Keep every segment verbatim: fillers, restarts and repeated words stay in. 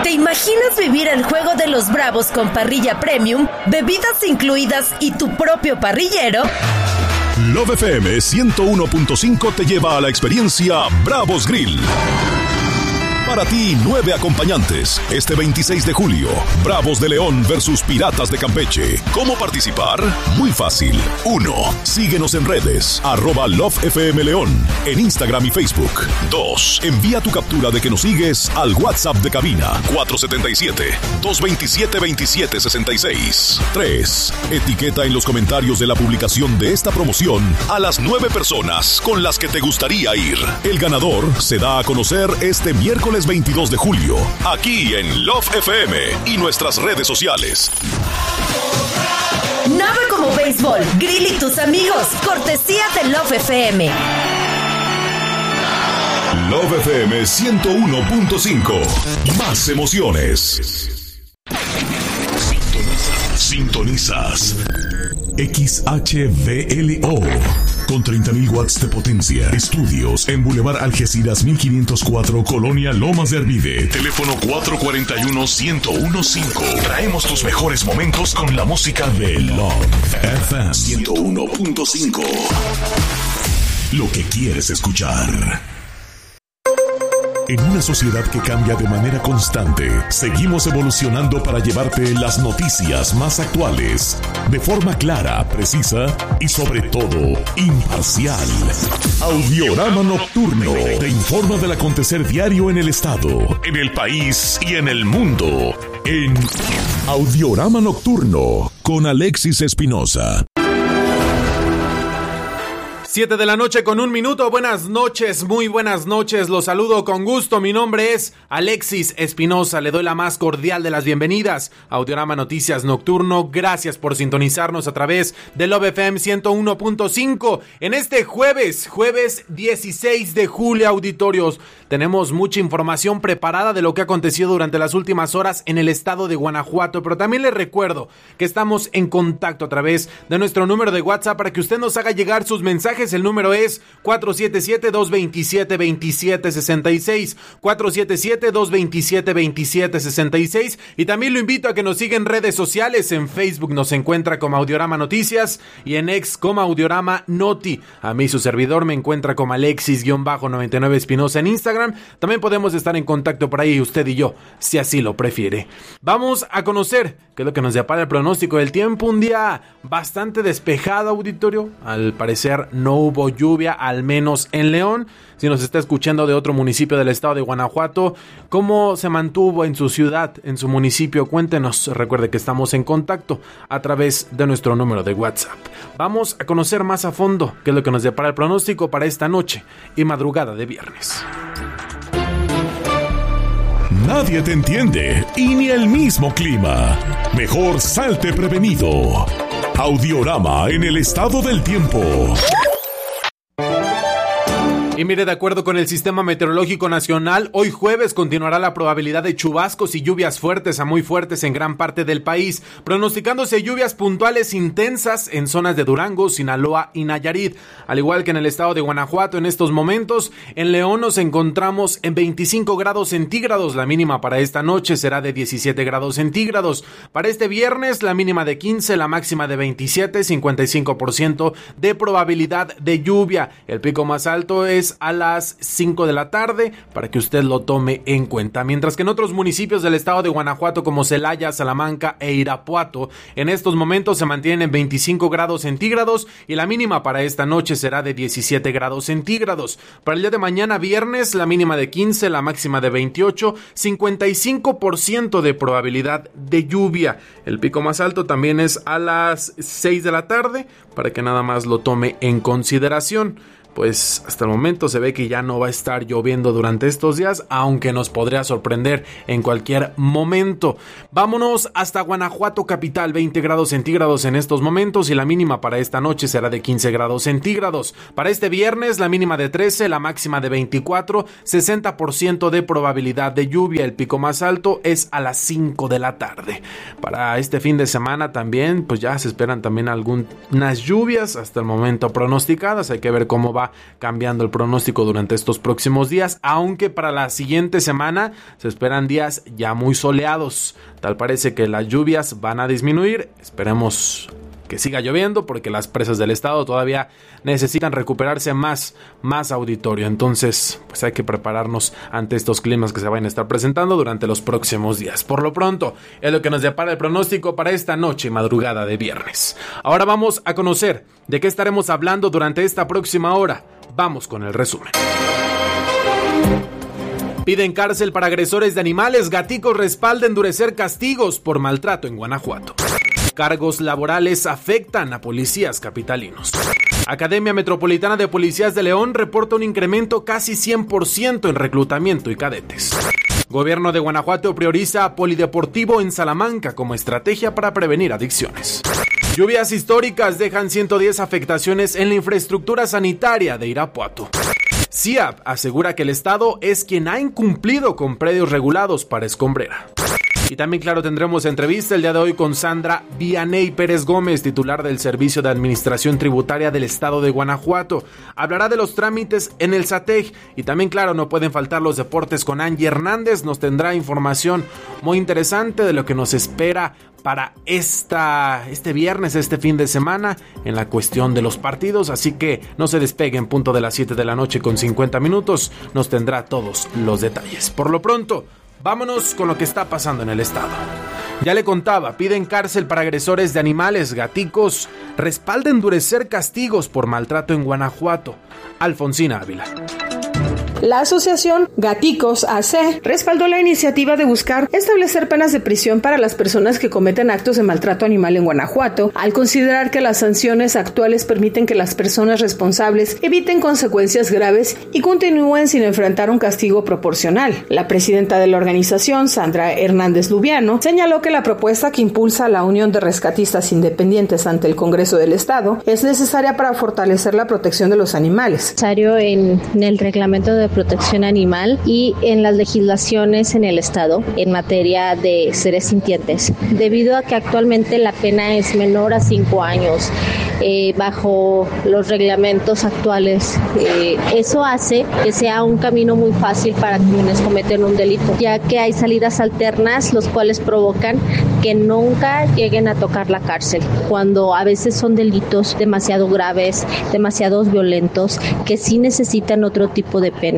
¿Te imaginas vivir el juego de los Bravos con parrilla premium, bebidas incluidas y tu propio parrillero? Love F M ciento uno punto cinco te lleva a la experiencia Bravos Grill. Para ti, nueve acompañantes. Este veintiséis de julio, Bravos de León versus Piratas de Campeche. ¿Cómo participar? Muy fácil. Uno, síguenos en redes, arroba Love F M León, en Instagram y Facebook. Dos, envía tu captura de que nos sigues al WhatsApp de cabina, cuatro siete siete, dos dos siete, dos siete seis seis. Tres, etiqueta en los comentarios de la publicación de esta promoción a las nueve personas con las que te gustaría ir. El ganador se da a conocer este miércoles veintidós de julio, aquí en Love F M y nuestras redes sociales. Nada como béisbol, Grill y tus amigos, cortesía de Love F M. Love F M ciento uno punto cinco. Más emociones. Sintonizas. Sintonizas. X H V L O. Con treinta mil watts de potencia. Estudios en Boulevard Algeciras mil quinientos cuatro, Colonia Lomas de Arvide. Teléfono cuatro cuatro uno, uno cero uno cinco. Traemos tus mejores momentos con la música de Love F M ciento uno punto cinco. Lo que quieres escuchar. En una sociedad que cambia de manera constante, seguimos evolucionando para llevarte las noticias más actuales, de forma clara, precisa y sobre todo, imparcial. Audiorama Nocturno te informa del acontecer diario en el estado, en el país y en el mundo. En Audiorama Nocturno, con Alexis Espinosa. Siete de la noche con un minuto. Buenas noches, muy buenas noches. Los saludo con gusto. Mi nombre es Alexis Espinosa. Le doy la más cordial de las bienvenidas a Audiorama Noticias Nocturno. Gracias por sintonizarnos a través de Love F M ciento uno punto cinco. En este jueves, jueves dieciséis de julio, auditorios, tenemos mucha información preparada de lo que ha acontecido durante las últimas horas en el estado de Guanajuato. Pero también les recuerdo que estamos en contacto a través de nuestro número de WhatsApp para que usted nos haga llegar sus mensajes. El número es cuatro siete siete, dos dos siete, dos siete seis seis, cuatro siete siete, dos dos siete, dos siete seis seis, y también lo invito a que nos siga en redes sociales. En Facebook nos encuentra como Audiorama Noticias y en X como Audiorama Noti. A mí su servidor me encuentra como Alexis noventa y nueve Espinosa en Instagram. También podemos estar en contacto por ahí usted y yo, si así lo prefiere. Vamos a conocer qué es lo que nos depara el pronóstico del tiempo. Un día bastante despejado, auditorio. Al parecer no hubo lluvia, al menos en León. Si nos está escuchando de otro municipio del estado de Guanajuato, ¿cómo se mantuvo en su ciudad, en su municipio? Cuéntenos. Recuerde que estamos en contacto a través de nuestro número de WhatsApp. Vamos a conocer más a fondo qué es lo que nos depara el pronóstico para esta noche y madrugada de viernes. Nadie te entiende y ni el mismo clima. Mejor salte prevenido. Audiorama en el estado del tiempo. Y mire, de acuerdo con el Sistema Meteorológico Nacional, hoy jueves continuará la probabilidad de chubascos y lluvias fuertes a muy fuertes en gran parte del país, pronosticándose lluvias puntuales intensas en zonas de Durango, Sinaloa y Nayarit. Al igual que en el estado de Guanajuato en estos momentos, en León nos encontramos en veinticinco grados centígrados. La mínima para esta noche será de diecisiete grados centígrados. Para este viernes, la mínima de quince, la máxima de veintisiete, cincuenta y cinco por ciento de probabilidad de lluvia. El pico más alto es a las cinco de la tarde, para que usted lo tome en cuenta. Mientras que en otros municipios del estado de Guanajuato como Celaya, Salamanca e Irapuato, en estos momentos se mantienen en veinticinco grados centígrados y la mínima para esta noche será de diecisiete grados centígrados. Para el día de mañana viernes, la mínima de quince, la máxima de veintiocho, cincuenta y cinco por ciento de probabilidad de lluvia. El pico más alto también es a las seis de la tarde, para que nada más lo tome en consideración. Pues hasta el momento se ve que ya no va a estar lloviendo durante estos días, aunque nos podría sorprender en cualquier momento. Vámonos hasta Guanajuato capital, veinte grados centígrados en estos momentos y la mínima para esta noche será de quince grados centígrados. Para este viernes la mínima de trece, la máxima de veinticuatro, sesenta por ciento de probabilidad de lluvia. El pico más alto es a las cinco de la tarde. Para este fin de semana también, pues ya se esperan también algunas lluvias hasta el momento pronosticadas. Hay que ver cómo va va cambiando el pronóstico durante estos próximos días, aunque para la siguiente semana se esperan días ya muy soleados. Tal parece que las lluvias van a disminuir, esperemos que siga lloviendo porque las presas del estado todavía necesitan recuperarse más, más auditorio. Entonces, pues hay que prepararnos ante estos climas que se van a estar presentando durante los próximos días. Por lo pronto, es lo que nos depara el pronóstico para esta noche y madrugada de viernes. Ahora vamos a conocer de qué estaremos hablando durante esta próxima hora. Vamos con el resumen. Piden cárcel para agresores de animales. Gaticos respalda endurecer castigos por maltrato en Guanajuato. Cargos laborales afectan a policías capitalinos. Academia Metropolitana de Policías de León reporta un incremento casi cien por ciento en reclutamiento y cadetes. Gobierno de Guanajuato prioriza polideportivo en Salamanca como estrategia para prevenir adicciones. Lluvias históricas dejan ciento diez afectaciones en la infraestructura sanitaria de Irapuato. C I A P asegura que el Estado es quien ha incumplido con predios regulados para escombrera. Y también, claro, tendremos entrevista el día de hoy con Sandra Vianey Pérez Gómez, titular del Servicio de Administración Tributaria del Estado de Guanajuato. Hablará de los trámites en el SATEG y también, claro, no pueden faltar los deportes con Angie Hernández. Nos tendrá información muy interesante de lo que nos espera para esta, este viernes, este fin de semana, en la cuestión de los partidos. Así que no se despeguen, punto de las siete de la noche con cincuenta minutos. Nos tendrá todos los detalles. Por lo pronto, vámonos con lo que está pasando en el estado. Ya le contaba, piden cárcel para agresores de animales. Gaticos respalda endurecer castigos por maltrato en Guanajuato. Alfonsina Ávila. La asociación Gaticos A C respaldó la iniciativa de buscar establecer penas de prisión para las personas que cometen actos de maltrato animal en Guanajuato, al considerar que las sanciones actuales permiten que las personas responsables eviten consecuencias graves y continúen sin enfrentar un castigo proporcional. La presidenta de la organización, Sandra Hernández Lubiano, señaló que la propuesta que impulsa la Unión de Rescatistas Independientes ante el Congreso del Estado es necesaria para fortalecer la protección de los animales. Necesario en, en el reglamento de protección animal y en las legislaciones en el estado en materia de seres sintientes, debido a que actualmente la pena es menor a cinco años eh, bajo los reglamentos actuales. Eh, eso hace que sea un camino muy fácil para quienes cometen un delito, ya que hay salidas alternas, los cuales provocan que nunca lleguen a tocar la cárcel, cuando a veces son delitos demasiado graves, demasiado violentos, que sí necesitan otro tipo de pena.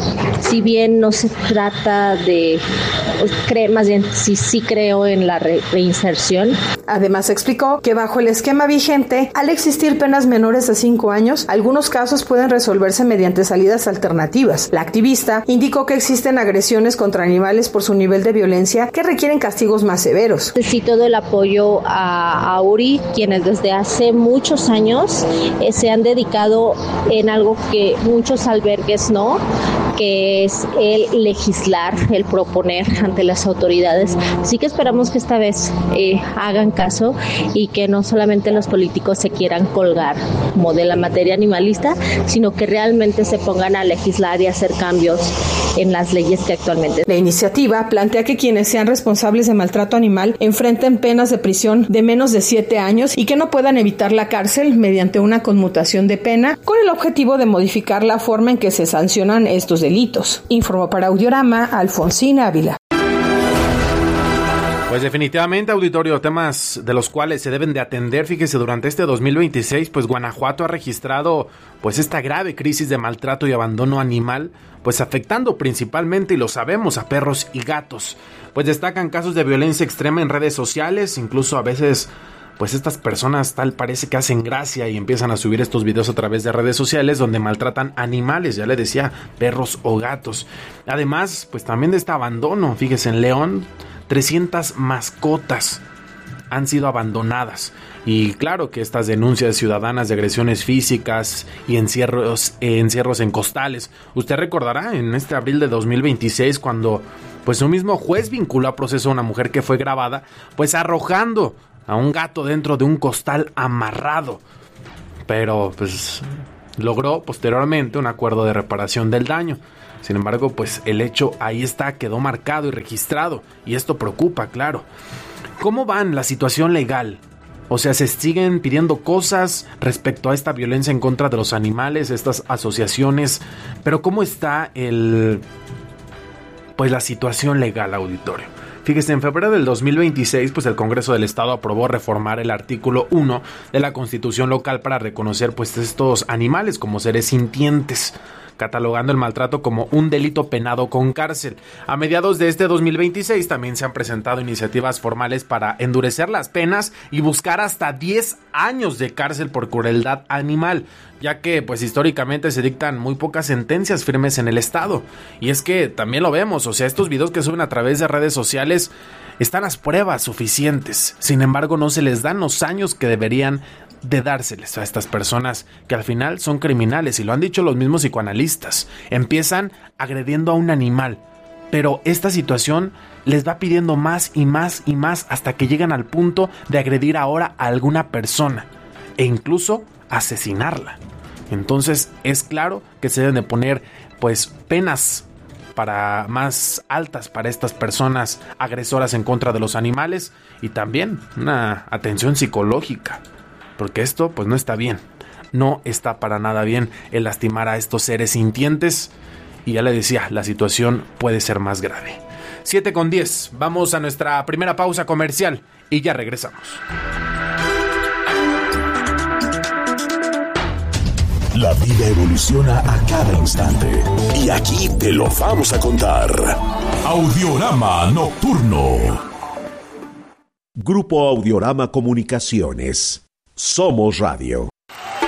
Si bien no se trata de, cree, más bien sí, sí creo en la re, reinserción. Además explicó que bajo el esquema vigente, al existir penas menores a cinco años, algunos casos pueden resolverse mediante salidas alternativas. La activista indicó que existen agresiones contra animales por su nivel de violencia que requieren castigos más severos. Sí, todo el apoyo a, a URI, quienes desde hace muchos años eh, se han dedicado en algo que muchos albergues no, que es el legislar, el proponer ante las autoridades. Así que esperamos que esta vez eh, hagan caso y que no solamente los políticos se quieran colgar como de la materia animalista, sino que realmente se pongan a legislar y hacer cambios en las leyes que actualmente. La iniciativa plantea que quienes sean responsables de maltrato animal enfrenten penas de prisión de menos de siete años y que no puedan evitar la cárcel mediante una conmutación de pena, con el objetivo de modificar la forma en que se sancionan estos delitos. Informó para Audiorama Alfonsina Ávila. Pues definitivamente, auditorio, temas de los cuales se deben de atender. Fíjese, durante este dos mil veintiséis, pues Guanajuato ha registrado pues esta grave crisis de maltrato y abandono animal, pues afectando principalmente, y lo sabemos, a perros y gatos. Pues destacan casos de violencia extrema en redes sociales, incluso a veces pues estas personas tal parece que hacen gracia y empiezan a subir estos videos a través de redes sociales donde maltratan animales, ya le decía, perros o gatos. Además, pues también de este abandono, fíjese, en León, trescientas mascotas han sido abandonadas. Y claro que estas denuncias ciudadanas de agresiones físicas y encierros, eh, encierros en costales. Usted recordará en este abril de dos mil veintiséis cuando pues un mismo juez vinculó a proceso a una mujer que fue grabada pues arrojando a un gato dentro de un costal amarrado. Pero pues logró posteriormente un acuerdo de reparación del daño. Sin embargo, pues el hecho ahí está, quedó marcado y registrado. Y esto preocupa, claro. ¿Cómo va la situación legal O sea, se siguen pidiendo cosas respecto a esta violencia en contra de los animales, estas asociaciones. Pero ¿cómo está el, pues la situación legal, auditorio? Fíjese, en febrero del dos mil veintiséis, pues el Congreso del Estado aprobó reformar el artículo uno de la Constitución local para reconocer pues estos animales como seres sintientes, catalogando el maltrato como un delito penado con cárcel. A mediados de este dos mil veintiséis también se han presentado iniciativas formales para endurecer las penas y buscar hasta diez años de cárcel por crueldad animal, ya que pues históricamente se dictan muy pocas sentencias firmes en el estado. Y es que también lo vemos, o sea, estos videos que suben a través de redes sociales están las pruebas suficientes, sin embargo no se les dan los años que deberían de dárseles a estas personas que al final son criminales, y lo han dicho los mismos psicoanalistas. Empiezan agrediendo a un animal, pero esta situación les va pidiendo más y más y más hasta que llegan al punto de agredir ahora a alguna persona e incluso asesinarla. Entonces es claro que se deben de poner pues penas para más altas para estas personas agresoras en contra de los animales, y también una atención psicológica, porque esto pues no está bien, no está para nada bien el lastimar a estos seres sintientes, y ya le decía, la situación puede ser más grave. siete con diez, vamos a nuestra primera pausa comercial y ya regresamos. La vida evoluciona a cada instante y aquí te lo vamos a contar. Audiorama Nocturno. Grupo Audiorama Comunicaciones. Somos Radio.